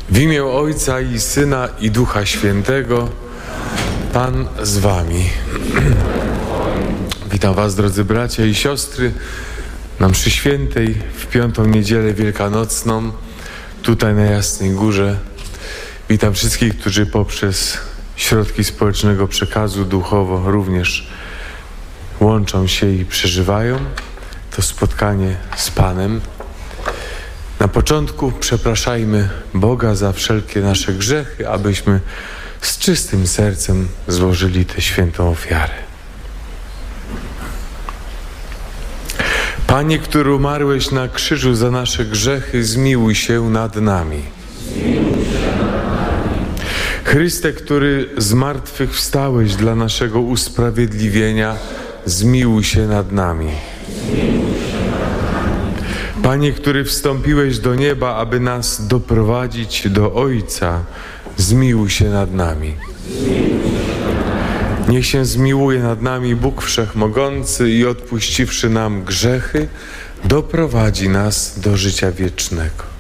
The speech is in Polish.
W imię Ojca i Syna i Ducha Świętego. Pan z wami. Witam was, drodzy bracia i siostry, na mszy świętej w 5. niedzielę wielkanocną, tutaj na Jasnej Górze. Witam wszystkich, którzy poprzez środki społecznego przekazu duchowo również łączą się i przeżywają to spotkanie z Panem. Na początku przepraszajmy Boga za wszelkie nasze grzechy, abyśmy z czystym sercem złożyli tę świętą ofiarę. Panie, który umarłeś na krzyżu za nasze grzechy, zmiłuj się nad nami. Chryste, który z martwych wstałeś dla naszego usprawiedliwienia, zmiłuj się nad nami. Panie, który wstąpiłeś do nieba, aby nas doprowadzić do Ojca, zmiłuj się nad nami. Niech się zmiłuje nad nami Bóg Wszechmogący i odpuściwszy nam grzechy, doprowadzi nas do życia wiecznego.